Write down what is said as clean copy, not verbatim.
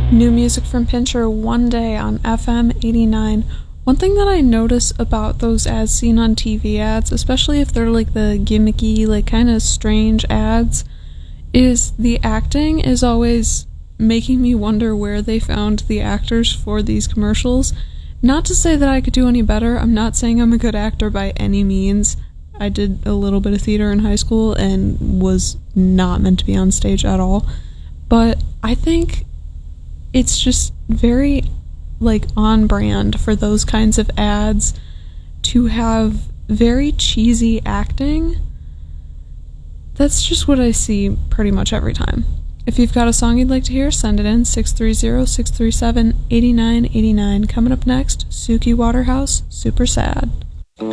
New music from Pincher one day on FM 89. One thing that I notice about those ads seen on TV ads, especially if they're like the gimmicky, like kind of strange ads, is the acting is always making me wonder where they found the actors for these commercials. Not to say that I could do any better. I'm not saying I'm a good actor by any means. I did a little bit of theater in high school and was not meant to be on stage at all. But I think it's just very, like, on brand for those kinds of ads to have very cheesy acting. That's just what I see pretty much every time. If you've got a song you'd like to hear, send it in, 630-637-8989. Coming up next, Suki Waterhouse, Super Sad.